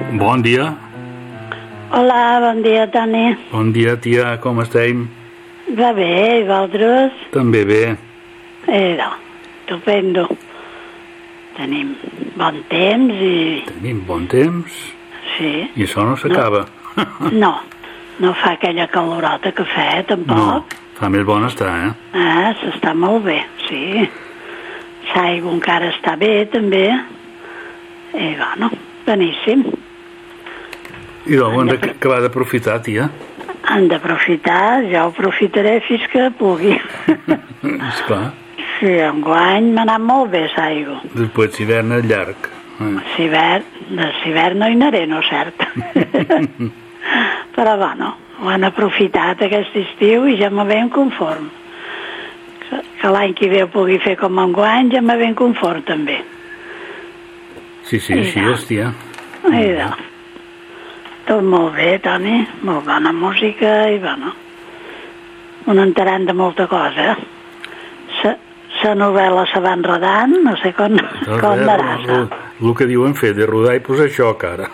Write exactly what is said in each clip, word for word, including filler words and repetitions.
Bon dia. Hola, bon dia, Toni. Bon dia, tia, com estem? Va bé, i vosaltres? També bé. Eh, no, estupendo. Tenim bon temps i... Tenim bon temps? Sí. I això no s'acaba. No, no fa aquella calorota que fa, tampoc. No, fa més bon estar, eh? Ah, s'està molt bé, sí. L'aigua encara està bé, també. I, bueno, beníssim. I doncs hem d'acabar d'aprofitar, tia. Han d'aprofitar, ja ho aprofitaré fins que pugui. Esclar. Sí, enguany m'ha anat molt bé l'aigua. Després l'hivern és llarg. L'hivern, de l'hivern no hi anaré, no cert. Però bueno, ho han aprofitat aquest estiu i ja me ben conform. Que, que l'any que ve ho pugui fer com enguany ja me ben conform també. Sí, sí, així és, tia. I de... Tot molt bé, Toni, molt bona música i, bueno, un enterant de molta cosa. La novel·la se va enredant, no sé com, no, com anarà. El, el que diuen fer, de rodar i posar això, cara.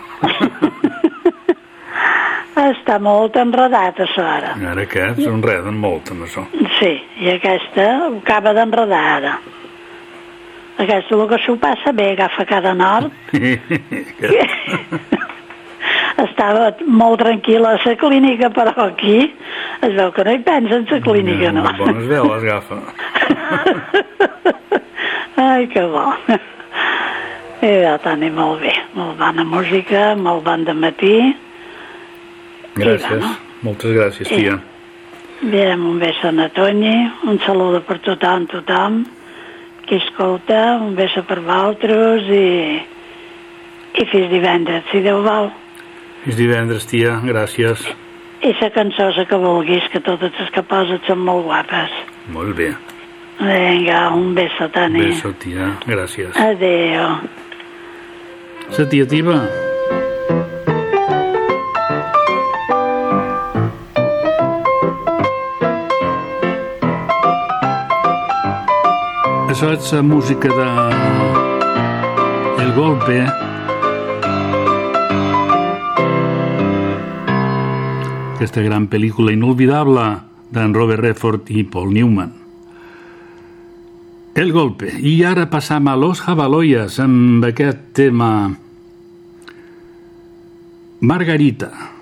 Està molt enredat, això, ara. Ara aquests s'enreden molt, amb això. Sí, i aquesta ho acaba d'enredar, ara. Aquesta, el que s'ho passa bé, agafa cada nord. Estava molt tranquil·la a la clínica, però aquí es veu que no hi pensa en la clínica, no? no? Bones veles agafa. Ai, que bo. I va tenir molt bé, molt bona música, molt bon de matí. Gràcies, va, no? Moltes gràcies, tia. Mirem un beso a na Toni, un saludo per tothom, tothom, que escolta, un beso per vosaltres i, i fins divendres, si Déu vol. Fins divendres, tia, gràcies. I la cançó que vulguis, que totes les que poses són molt guapes. Molt bé. Vinga, un beso, Toni. Un beso, tia, gràcies. Adéu. La tia Tiba. Això és la música de El Golpe. Aquesta gran pel·lícula inolvidable d'en Robert Redford i Paul Newman. El Golpe. I ara passam a Los Jabaloyas amb aquest tema Margarita.